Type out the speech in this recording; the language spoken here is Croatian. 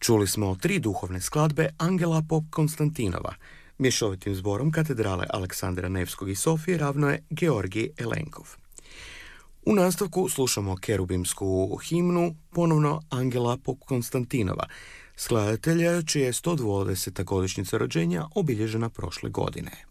Čuli smo 3 duhovne skladbe Angela Pop Konstantinova. Mješovitim zborom katedrale Aleksandra Nevskog i Sofije ravno je Georgij Elenkov. U nastavku slušamo kerubimsku himnu, ponovno Angela Pop Konstantinova, skladatelja čija je 120. godišnjica rođenja obilježena prošle godine.